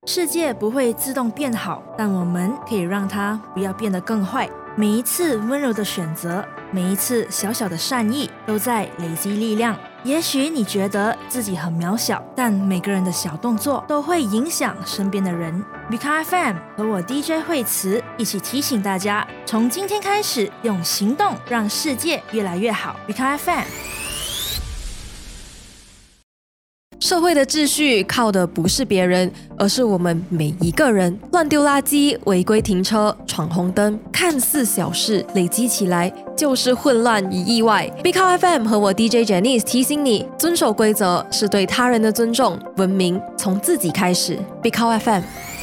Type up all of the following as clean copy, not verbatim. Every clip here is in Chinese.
世界不会自动变好，但我们可以让它不要变得更坏。每一次温柔的选择，每一次小小的善意，都在累积力量。也许你觉得自己很渺小，但每个人的小动作都会影响身边的人。Bika FM 和我 DJ 惠慈一起提醒大家，从今天开始，用行动让世界越来越好。Bika FM。 社会的秩序靠的不是别人，而是我们每一个人。乱丢垃圾、违规停车、闯红灯，看似小事，累积起来就是混乱与意外。Bika FM 和我 DJ Janice 提醒你，遵守规则是对他人的尊重，文明从自己开始。Bika FM。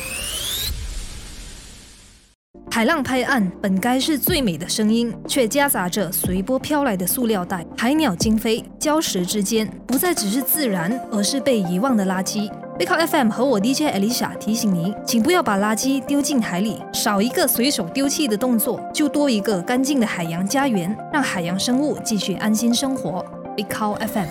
海浪拍岸，本该是最美的声音，却夹杂着随波飘来的塑料袋、海鸟惊飞，礁石之间不再只是自然，而是被遗忘的垃圾。Bika FM 和我 DJ Alicia 提醒您，请不要把垃圾丢进海里，少一个随手丢弃的动作，就多一个干净的海洋家园，让海洋生物继续安心生活。Bika FM。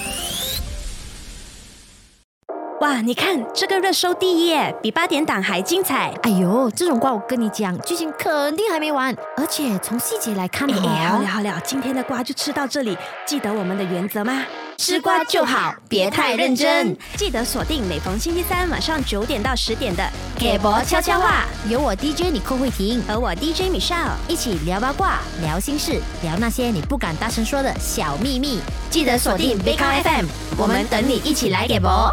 哇，你看这个热搜第一耶，比8点档还精彩。 哎呦，这种瓜我跟你讲，剧情肯定还没完，而且从细节来看好了，今天的瓜就吃到这里。记得我们的原则吗？吃瓜就好，别太认真。记得锁定每逢星期三晚上9点到10点的《给博悄悄话》， 有我 DJ 你寇慧婷和我 DJ Michelle 一起聊八卦、聊心事、聊那些你不敢大声说的小秘密。 记得锁定 Bika FM， 我们等你一起来给博。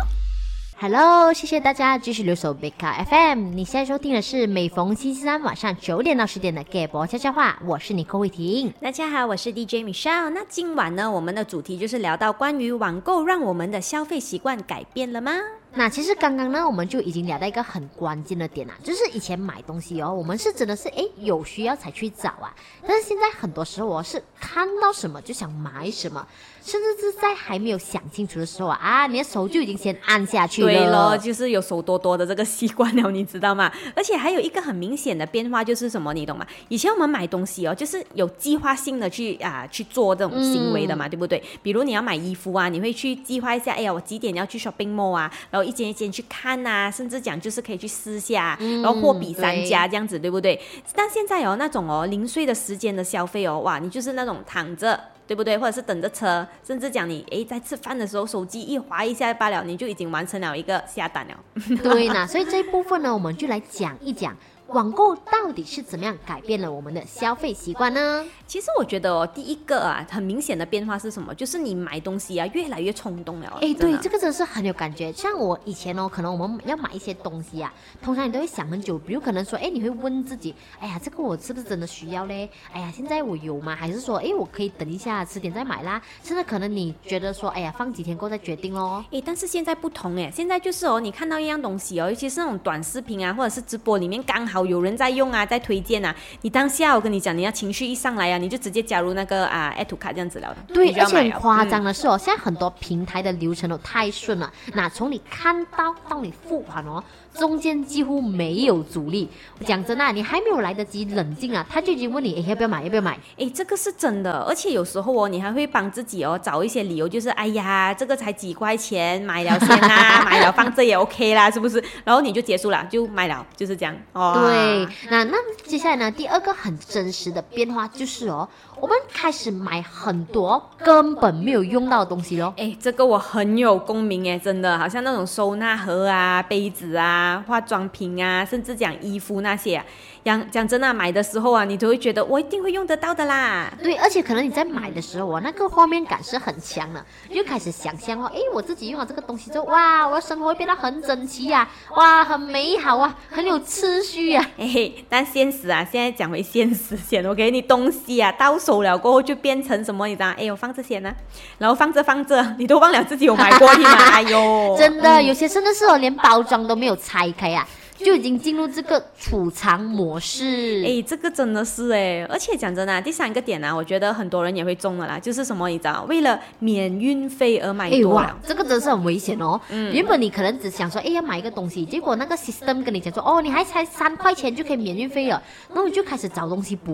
Hello， 谢谢大家继续留守 Bika FM。你现在收听的是每逢星期三晚上9点到10点的《给博悄悄话》，我是你寇慧婷。 大家好，我是 DJ Michelle。那今晚呢，我们的主题就是聊到关于网购让我们的消费习惯改变了吗？ 那其实刚刚呢，我们就已经聊到一个很关键的点就是以前买东西我们是真的是有需要才去找但是现在很多时候是看到什么就想买什么，甚至是在还没有想清楚的时候你的手就已经先按下去了。 对咯，就是有手多多的这个习惯了，你知道吗？而且还有一个很明显的变化就是什么，你懂吗？以前我们买东西就是有计划性的去做这种行为的嘛，对不对？比如你要买衣服你会去计划一下，我几点要去 shopping mall 然后一间一间去看甚至讲就是可以去试下然后货比3家这样子，对不对？但现在那种零碎的时间的消费哇，你就是那种躺着，对不对？或者是等着车，甚至讲你在吃饭的时候手机一滑一下罢了，你就已经完成了一个下单了。 对呢，所以这一部分呢，我们就来讲一讲网购到底是怎么样改变了我们的消费习惯呢？ 其实我觉得第一个很明显的变化是什么？就是你买东西越来越冲动了。 对，这个真的是很有感觉。像我以前可能我们要买一些东西通常你都会想很久，比如可能说你会问自己，这个我是不是真的需要嘞？现在我有吗？还是说我可以等一下迟点再买啦？甚至可能你觉得说放几天过再决定咯。 但是现在不同现在就是你看到一样东西尤其是那种短视频或者是直播里面刚好有人在用在推荐你当下我跟你讲，你要情绪一上来你就直接加入那个add to cart 这样子了的。 对，而且很夸张的是现在很多平台的流程都太顺了，那从你看到你付款中间几乎没有阻力。讲真你还没有来得及冷静他就已经问你要不要买要不要买。 这个是真的，而且有时候你还会帮自己找一些理由，就是这个才几块钱，买了先买了放这也 OK 啦，是不是？然后你就结束了，就买了，就是这样对，那接下来呢，第二个很真实的变化就是我们开始买很多根本没有用到的东西咯。 这个我很有共鸣真的，好像那种收纳盒杯子化妆品甚至讲衣服那些讲真的买的时候你都会觉得我一定会用得到的啦。 对，而且可能你在买的时候那个画面感是很强的，你就开始想象我自己用了这个东西之后，哇，我的生活会变得很整齐哇，很美好很有秩序但现实现在讲回现实先 OK， 你东西到手了过后就变成什么，你知道我放这些呢，然后放着你都忘了自己有买过哎呦， 真的有些真的是连包装都没有拆开就已经进入这个储藏模式。 这个真的是而且讲真的第三个点我觉得很多人也会中了啦，就是什么你知道，为了免运费而买多了。 这个真是很危险原本你可能只想说要买一个东西，结果那个 system 跟你讲说你还才3块钱就可以免运费了，然后你就开始找东西补咯。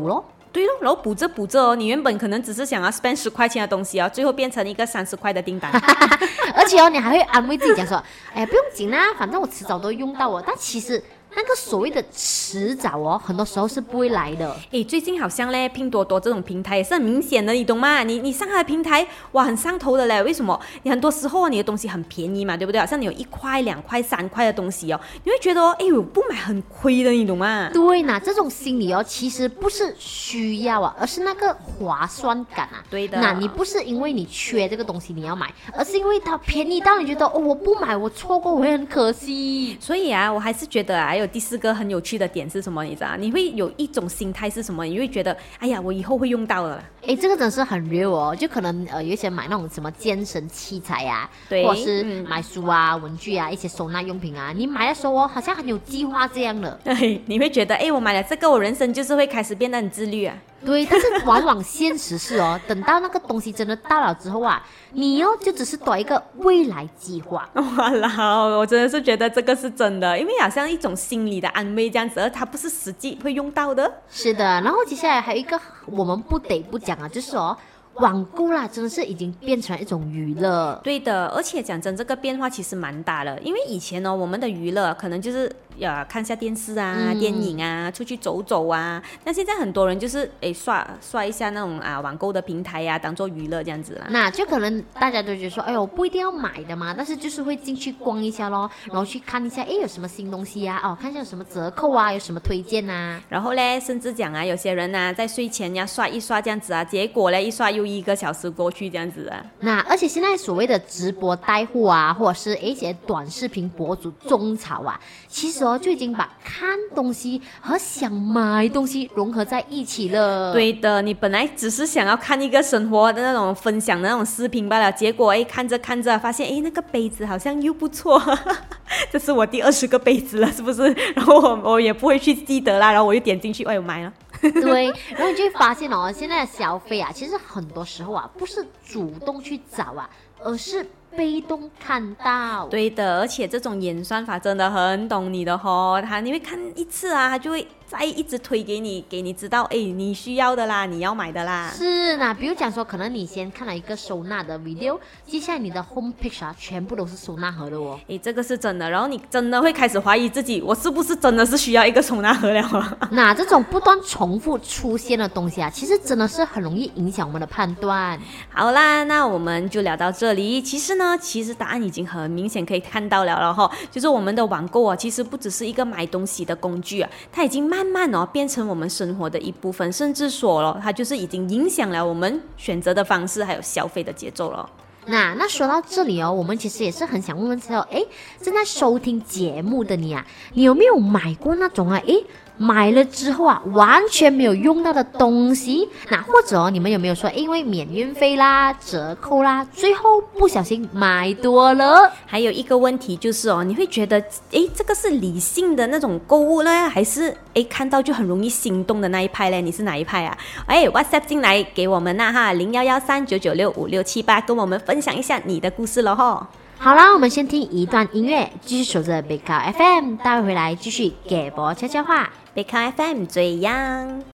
对咯，然后补着哦，你原本可能只是想要 spend 10块钱的东西哦，最后变成一个30块的订单。 而且你还会安慰自己讲说，哎，不用紧啦，反正我迟早都会用到哦。但其实那个所谓的迟早很多时候是不会来的。 最近好像嘞，拼多多这种平台也是很明显的，你懂吗？你上它的平台，哇，很上头的嘞。为什么？你很多时候你的东西很便宜嘛，对不对？好像你有1块、2块、3块的东西哦，你会觉得我不买很亏的，你懂吗？ 对呐，这种心理其实不是需要而是那个划算感啊。 对的。 那你不是因为你缺这个东西你要买，而是因为它便宜到你觉得我不买我错过我会很可惜。 所以我还是觉得还有第4个很有趣的点是什么？你知道？你会有一种心态是什么？你会觉得，哎呀，我以后会用到的。 这个真的是很 real 就可能有一些买那种什么健身器材对， 或者是买书文具一些收纳用品你买的时候好像很有计划这样的。 你会觉得，我买了这个，我人生就是会开始变得很自律啊。 对，但是往往现实是等到那个东西真的到了之后你就只是多一个未来计划。 哇啦，我真的是觉得这个是真的，因为好像一种心理的安慰这样子，而它不是实际会用到的。 是的，然后接下来还有一个我们不得不讲就是网购啦，真的是已经变成了一种娱乐。 对的，而且讲真，这个变化其实蛮大的，因为以前我们的娱乐可能就是看下电视电影出去走走那现在很多人就是刷一下那种网购的平台当做娱乐这样子啦。 那就可能大家都觉得说，我不一定要买的嘛，但是就是会进去逛一下咯，然后去看一下，有什么新东西看一下有什么折扣有什么推荐然后嘞，甚至讲有些人在睡前刷一刷这样子结果嘞一刷又1个小时过去这样子那而且现在所谓的直播带货或者是一些短视频博主种草其实就已经把看东西和想买东西融合在一起了。 对的，你本来只是想要看一个生活的那种分享的那种视频罢了，结果看着看着发现那个杯子好像又不错这是我第20个杯子了，是不是？然后我也不会去记得啦，然后我就点进去，我买了对，然后你就会发现现在的消费其实很多时候不是主动去找而是被动看到。 对的，而且这种演算法真的很懂你的你会看一次它就会再一直推给你，给你知道你需要的啦，你要买的啦。 是呢，比如讲说可能你先看了一个收纳的 video， 接下来你的 home page 全部都是收纳盒的这个是真的，然后你真的会开始怀疑自己，我是不是真的是需要一个收纳盒了那这种不断重复出现的东西其实真的是很容易影响我们的判断。 好啦，那我们就聊到这里。其实答案已经很明显可以看到了就是我们的网购其实不只是一个买东西的工具它已经慢慢变成我们生活的一部分，甚至说它就是已经影响了我们选择的方式还有消费的节奏了。 那说到这里我们其实也是很想问问正在收听节目的你你有没有买过那种买了之后完全没有用到的东西？那或者你们有没有说因为免运费啦、折扣啦，最后不小心买多了？ 还有一个问题就是你会觉得这个是理性的那种购物呢，还是看到就很容易心动的那一派呢？你是哪一派WhatsApp 进来给我们0113996567跟我们分享一下你的故事了好啦，我们先听一段音乐，继续守着北考 FM， 待会回来继续给博悄悄话。 北康 FM 最阳。